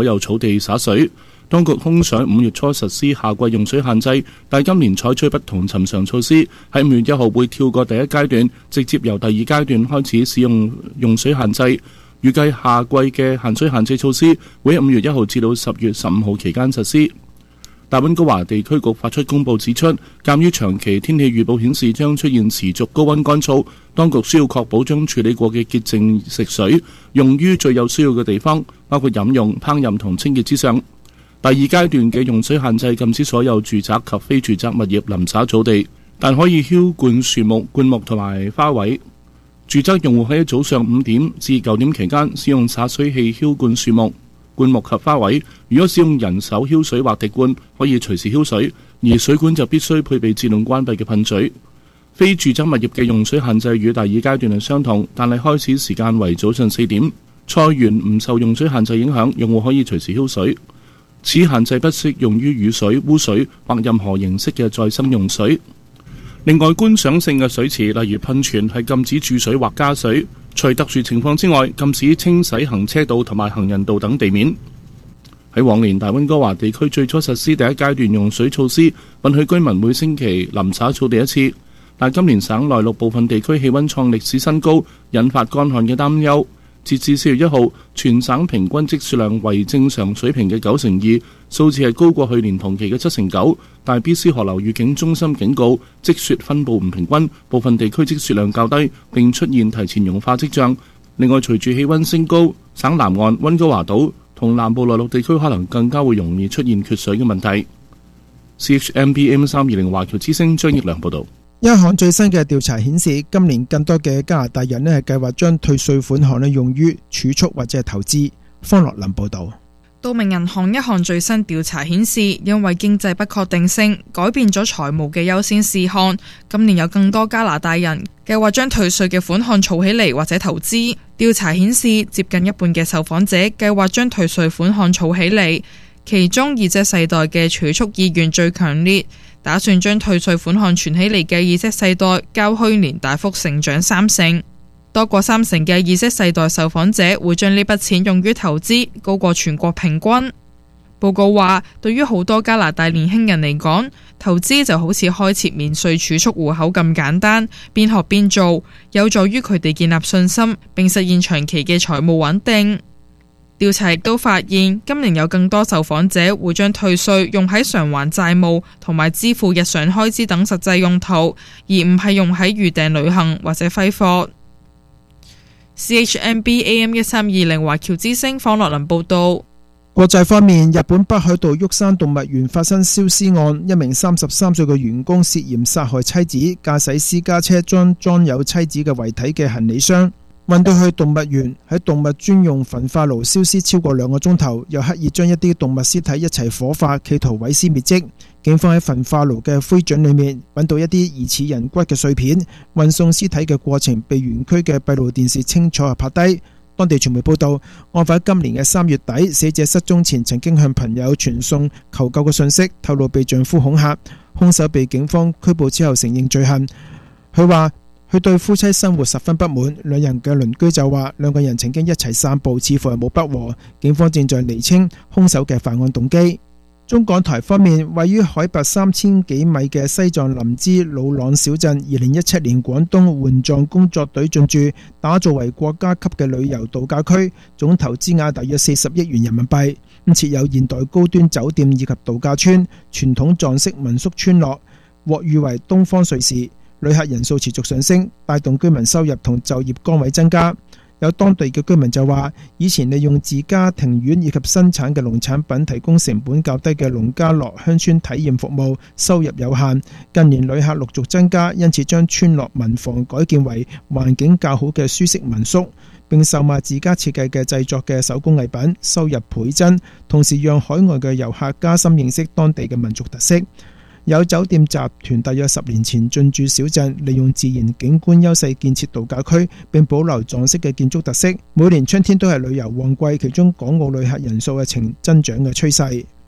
所有草地灑水。當局空想5月初實施夏季用水限制，但今年採取不同尋常措施，喺5月1號會跳過第一階段，直接由第二階段開始使用用水限制。預計夏季嘅限水限制措施會喺5月1號至到10月15號期間實施。大溫哥華地區局發出公佈指出，鑑於長期天氣預報顯示將出現持續高溫乾燥，當局需要確保將處理過嘅潔淨食水用於最有需要嘅地方，包括飲用、烹飪同清潔之上。第二階段嘅用水限制禁止所有住宅及非住宅物業淋灑草地，但可以澆灌樹木、灌木同埋花卉。住宅用戶喺早上5點至9點期間使用灑水器澆灌樹木、灌木及花卉。如果使用人手澆水或滴灌，可以隨時澆水，而水管就必須配備自動關閉嘅噴嘴。非住宅物業嘅用水限制與第二階段係相同，但係開始時間為早上4點。菜園唔受用水限制影響，用戶可以隨時澆水。此限制不適用於雨水、污水或任何形式嘅再生用水。另外，觀賞性嘅水池，例如噴泉，係禁止注水或加水。除特殊情況之外，禁止清洗行車道同埋行人道等地面。喺往年大溫哥華地區最初實施第一階段用水措施，允許居民每星期淋灑草地1次，但今年省內陸部分地區氣溫創歷史新高，引發乾旱嘅擔憂。截至4月1號，全省平均積雪量為正常水平嘅2%，數字係高過去年同期嘅7%。但 BC 河流預警中心警告，積雪分布唔平均，部分地區積雪量較低，並出現提前融化跡象。另外，隨住氣溫升高，省南岸、溫哥華島同南部內陸地區可能更加會容易出現缺水嘅問題。CHMB AM320 華僑之聲張益良報導。 一項最新嘅調查顯示，今年更多嘅加拿大人係計劃將退稅款項用於儲蓄或者係投資。方樂林報導。 道明銀行一項最新調查顯示，因為經濟不確定性改變咗財務嘅優先事項，今年有更多加拿大人計劃將退稅嘅款項儲起嚟或者投資。調查顯示，接近一半嘅受訪者計劃將退稅款項儲起嚟，其中2Z世代嘅儲蓄意願最強烈。打算將退稅款項存起嚟嘅2Z世代較去年大幅成長30%，多過30%嘅2Z世代受訪者會將呢筆錢用於投資，高過全國平均。報告話，對於好多加拿大年輕人嚟講，投資就好似開設免稅儲蓄戶口咁簡單，邊學邊做，有助於佢哋建立信心，並實現長期嘅財務穩定。調查亦都發現，今年有更多受訪者會將退稅用喺償還債務同埋支付日常開支等實際用途，而唔係用喺預訂旅行或者揮霍。CHMB AM1320 華僑之聲方樂林報導。 國際方面，日本北海道旭山動物園發生燒屍案，一名33歲嘅員工涉嫌殺害妻子，駕駛私家車將裝有妻子嘅遺體嘅行李箱運到去動物園，喺動物專用焚化爐燒屍超過2個鐘頭，又刻意將一啲動物屍體一齊火化，企圖毀屍滅跡。警方喺焚化爐嘅灰燼裏面揾到一啲疑似人骨嘅碎片，運送屍體嘅過程被園區嘅閉路電視清楚拍低。當地傳媒報道，案發今年嘅3月底，死者失蹤前曾經向朋友傳送求救嘅信息，透露被丈夫恐嚇。兇手被警方拘捕之後承認罪行。佢話佢對夫妻生活十分不滿，兩人嘅鄰居就話兩個人曾經一齊散步，似乎係冇不和。警方正在釐清兇手嘅犯案動機。中港台方面，位於海拔3000幾米嘅西藏林芝魯朗小鎮，2017年廣東援藏工作隊進駐，打造為國家級嘅旅遊度假區，總投資額大約40億元人民幣。設有現代高端酒店以及度假村，傳統藏式民宿村落，獲譽為東方瑞士。旅客人數持續上升，帶動居民收入同就業崗位增加。有當地嘅居民就話，以前利用自家庭院以及生產嘅農產品提供成本較低嘅農家樂鄉村體驗服務，收入有限。近年旅客陸續增加，因此將村落民房改建為環境較好嘅舒適民宿，並售賣自家設計嘅製作嘅手工藝品，收入倍增。同時讓海外嘅遊客加深認識當地嘅民族特色。有酒店集團大約10年前進駐小鎮，利用自然景觀優勢建設度假區，並保留藏式嘅建築特色。每年春天都係旅遊旺季，其中港澳旅客人數係呈增長嘅趨勢。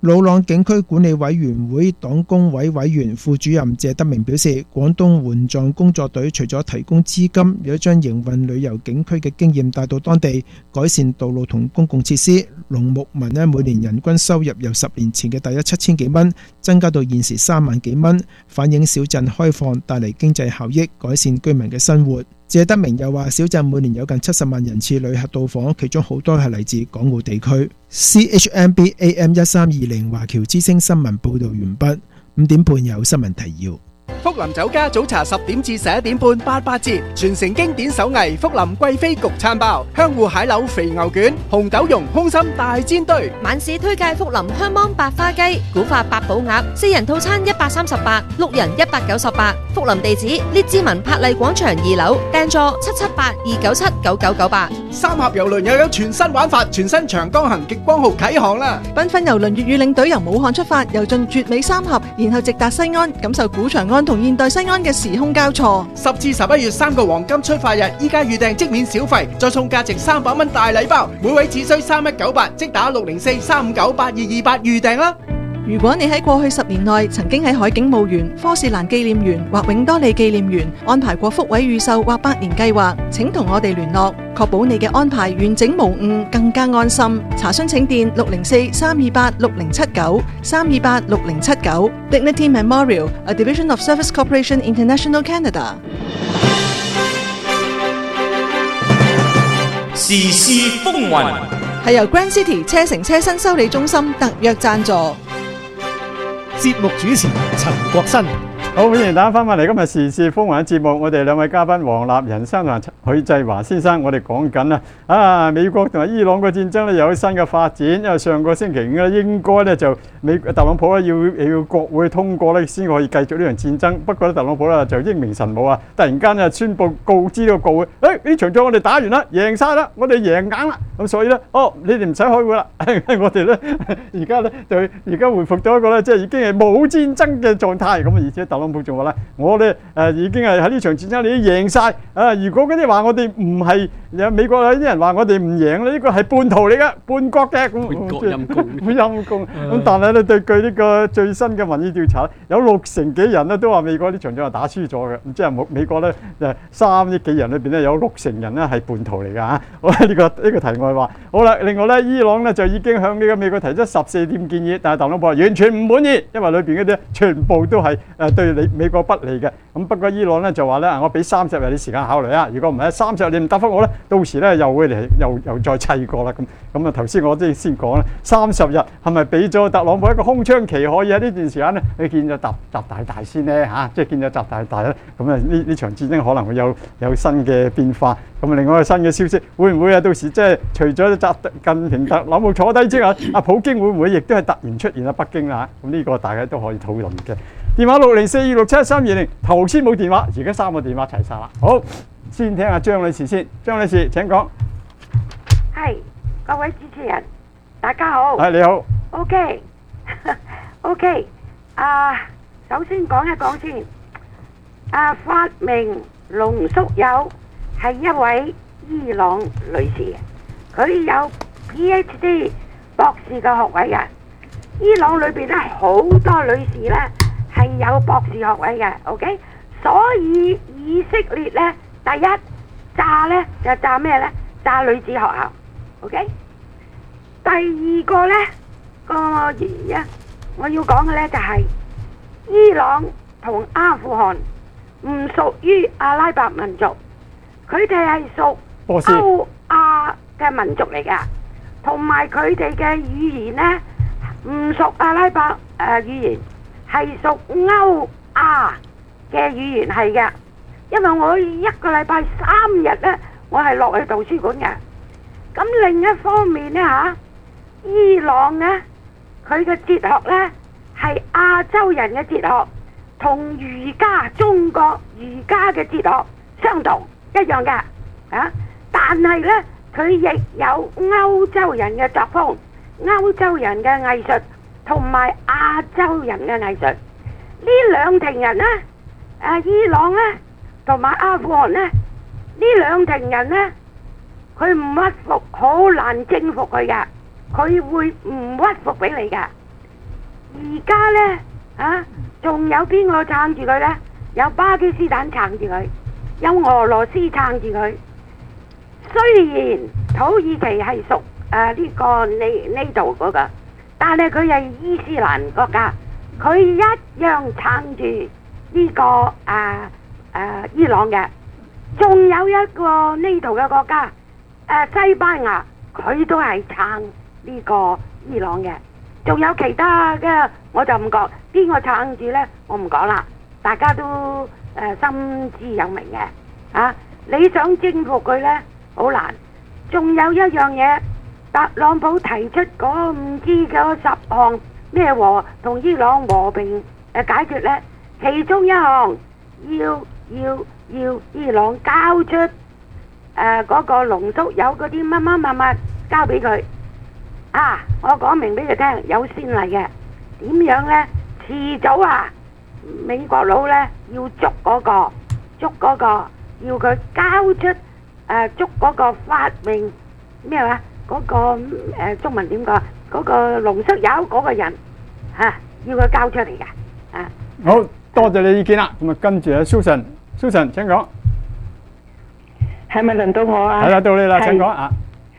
魯朗景區管理委員會黨工委委員副主任謝德明表示，廣東援藏工作隊除咗提供資金，亦都將營運旅遊景區嘅經驗帶到當地，改善道路同公共設施。農牧民每年人均收入由10年前嘅大約7000幾蚊，增加到現時3萬幾蚊，反映小鎮開放帶嚟經濟效益，改善居民嘅生活。謝德明又話，小鎮每年有近70萬人次旅客到訪，其中好多係嚟自港澳地區。CHMB AM 1320華僑之聲新聞報道完畢。5點半有新聞提要。 福林酒家早茶10點至11點半88折，傳承經典手藝福林貴妃焗餐包、香芋蟹柳肥牛卷、紅豆蓉空心大煎堆。 晚市推介福林香芒白花雞、古法八寶鴨，4人套餐138， 6人198。福林地址：列治文柏麗廣場2樓，訂座778-297-9998。 三峽郵輪又有全新玩法，全新長江行極光號啟航啦！ 繽紛郵輪粵語領隊由武漢出發，遊進絕美三峽，然後直達西安，感受古長安同現代西安嘅時空交錯。 10至11月3個黃金出發日，依家預訂即免小費，再送價值300蚊大禮包，每位只需3198，即打604-359-8228預訂啦。 如果你喺過去10年內曾經喺海景墓園、科士蘭紀念園或永多利紀念園安排過福位預售或百年計劃，請同我哋聯絡，確保你嘅安排完整無誤，更加安心。查詢請電604-328-6079 328-6079。Dignity Memorial, a division of Service Corporation International Canada。 時事風雲係由 Grand City 車城車新修理中心特約贊助。 節目主持陳國新。 好，歡迎大家翻返嚟今日時事風雲嘅節目。我哋兩位嘉賓黃立仁先生同許濟華先生，我哋講緊美國同埋伊朗個戰爭咧有新嘅發展。因為上個星期五咧應該咧就特朗普咧要國會通過咧先可以繼續呢場戰爭。不過咧特朗普咧就英明神武啊，突然間咧宣布告知呢個國會，呢場仗我哋打完啦，贏晒啦，我哋贏硬啦。咁所以咧，你哋唔使開會啦，我哋咧而家回復到一個咧即係已經係冇戰爭嘅狀態。咁而且特朗普仲話啦，我哋已經係喺呢場戰爭你都贏晒。如果嗰啲話我哋唔係美國有啲人話我哋唔贏咧，呢個係叛徒嚟嘅，叛國嘅， 叛國陰公， 陰公。咁但係咧據呢個最新嘅民意調查，有60幾人咧都話美國呢場仗係打輸咗嘅。咁即係美國咧3億幾人裏邊咧有60人咧係叛徒嚟㗎嚇。好啦，呢個題外話。好啦，另外咧伊朗咧就已經向呢個美國提出14點建議，但係特朗普完全唔滿意，因為裏邊嗰啲全部都係對美國不利嘅。咁不過伊朗咧就話咧，我俾30日啲時間考慮啊。如果唔係30日你唔答覆我咧，到時咧又會嚟又再砌過啦。咁頭先我先講啦，30日係咪俾咗特朗普一個空窗期，可以喺呢段時間咧去見咗習大先咧嚇？即係見咗習大咧，咁呢場戰爭可能會有新嘅變化。咁另外一個新嘅消息會唔會到時即係除咗習近平特朗普坐低之外，普京會唔會亦都係突然出現喺北京啦？咁呢個大家都可以討論嘅。電話604-267-320，頭先冇電話，而家3個電話齊晒啦。好，先聽下張女士先。張女士請講。 係，各位主持人，大家好。 係，你好。 OK， 首先講一講先。發明濃縮鈾係一位伊朗女士，佢有 PhD 博士嘅學位嘅。伊朗裏邊咧好多女士咧係有博士學位嘅。OK， 所以以色列咧第一炸咧就炸咩咧？炸女子學校。OK， 第二個咧個原因我要講嘅咧就係伊朗同阿富汗唔屬於阿拉伯民族，佢哋係屬歐亞嘅民族嚟噶，同埋佢哋嘅語言呢唔屬阿拉伯語言，係屬歐亞嘅語言係嘅。因為我一個禮拜3日呢，我係落去圖書館嘅。咁另一方面呢伊朗呢，佢嘅哲學呢係亞洲人嘅哲學，同儒家中國儒家嘅哲學相同一樣嘅。但係呢，佢亦有歐洲人嘅作風、歐洲人嘅藝術同埋亞洲人嘅藝術。呢兩庭人呢，伊朗呢同埋阿富汗呢，呢兩庭人呢，佢唔屈服，好難征服佢噶，佢會唔屈服俾你噶。 而家呢，仲有邊個撐住佢呢？有巴基斯坦撐住佢，有俄羅斯撐住佢。雖然土耳其係屬呢個呢度嗰個，但係佢係伊斯蘭國家，佢一樣撐住呢個伊朗嘅。仲有一個呢度嘅國家，西班牙，佢都係撐呢個伊朗嘅。仲有其他嘅，我就唔講邊個撐住呢，我唔講啦，大家都心知有明嘅。你想征服佢呢，好難。仲有一樣嘢，特朗普提出嗰唔知嗰10項咩同伊朗和平解決呢，其中一項要伊朗交出嗰個濃縮鈾嗰啲乜交俾佢。我講明俾佢聽，有先例嘅。點樣呢？遲早美國佬呢要捉嗰個，要佢交出捉嗰個發明咩話？嗰個中文點講？嗰個濃縮鈾嗰個人要佢交出嚟嘅。 好多謝你意見啦。咁啊，跟住Susan請講。 係咪輪到我啊？ 係啦，到你啦，請講啊。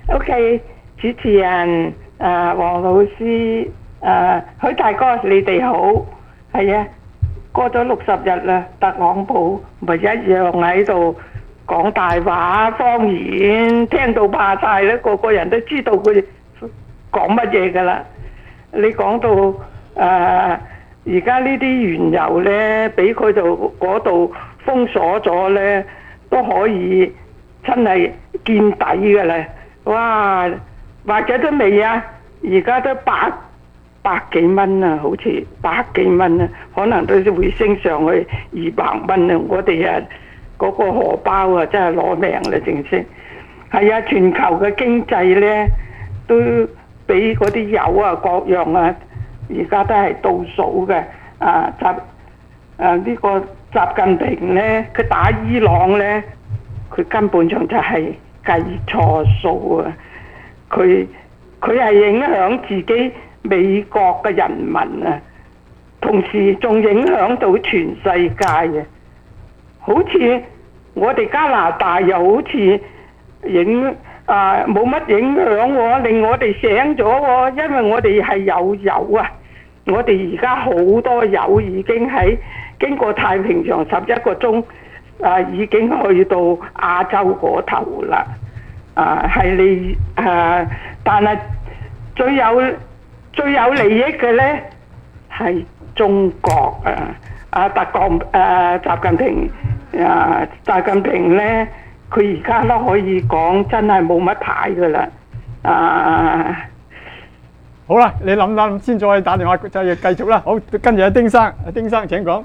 OK， 主持人黃老師許大哥，你哋好。係啊，過咗60日啦，特朗普咪一樣喺度講大話謊言，聽到怕晒啦，個個人都知道佢講乜嘢噶啦。你講到而家呢啲原油呢，俾佢度嗰度封鎖咗呢，都可以真係見底噶啦。哇，或者都未啊，而家都百幾蚊啊，好似百幾蚊啊，可能都會升上去200蚊啊！我哋嗰個荷包啊，真係攞命啦，正式係啊！全球嘅經濟呢，都俾嗰啲油啊各樣啊，而家都係倒數嘅。呢個習近平呢，佢打伊朗呢，佢根本上就係計錯數啊！佢係影響自己美國嘅人民啊，同時仲影響到全世界啊！好似我哋加拿大又好似冇乜影響喎，令我哋醒咗喎，因為我哋係有油啊！我哋而家好多油已經喺經過太平洋11個鐘已經去到亞洲嗰頭啦。係你但係最有利益嘅呢係中國習近平呢，佢而家都可以講真係冇乜牌噶啦。 好啦，你諗先再打電話就繼續啦。好，跟住丁生請講。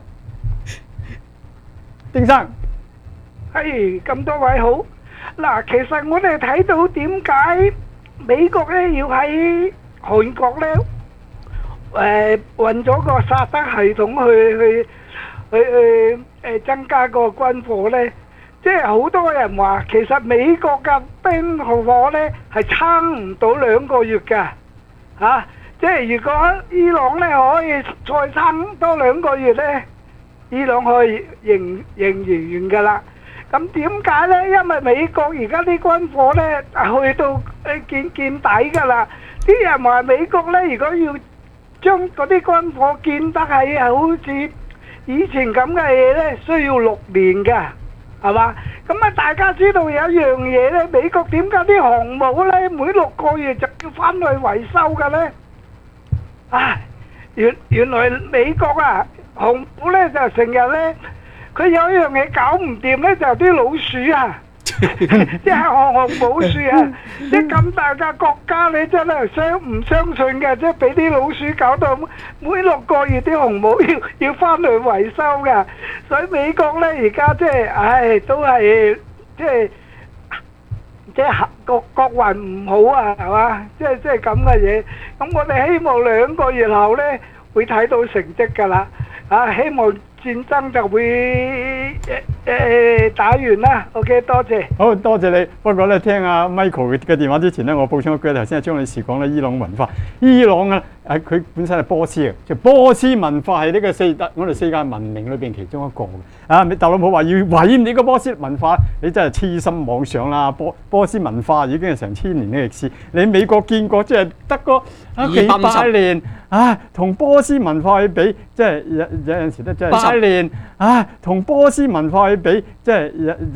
丁生， 咁多位好。嗱，其實我哋睇到點解美國呢要喺韓國呢運咗個薩德系統去增加個軍火呢？即係好多人話，其實美國嘅兵火呢係撐唔到2個月㗎。即係如果伊朗呢可以再撐多2個月呢，伊朗可以贏完㗎啦。咁點解呢？因為美國而家啲軍火呢去到見底㗎啦。啲人話美國呢，如果要將嗰啲軍火見得係好似以前咁嘅嘢呢，需要6年㗎，係嘛？咁大家知道有一樣嘢呢，美國點解啲航母呢每6個月就要返去維修㗎呢？原來美國航母呢就成日呢，佢有一樣嘢搞唔掂呢，就係啲老鼠即係航母鼠即係咁大嘅國家，你真係唔相信嘅，即係俾啲老鼠搞到每6個月啲航母要翻去維修嘅，所以美國呢而家即係都係即係國運唔好係嘛？即係咁嘅嘢。咁我哋希望2個月後呢會睇到成績㗎啦。 希望戰爭就會打完啦。OK， 多謝。 好多謝你。不過咧，聽阿 Michael 嘅電話之前咧，我補充一句，頭先阿張女士講咧，伊朗文化，伊朗啊，佢本身係波斯嘅，即係波斯文化係呢個我哋世界文明裏邊其中一個嘅。特朗普話要毀滅呢個波斯文化，你真係痴心妄想啦！波斯文化已經係成1000年嘅歷史，你美國見過即係得個幾百年同波斯文化去比，即係有陣時都真係8年同波斯文化去比，即係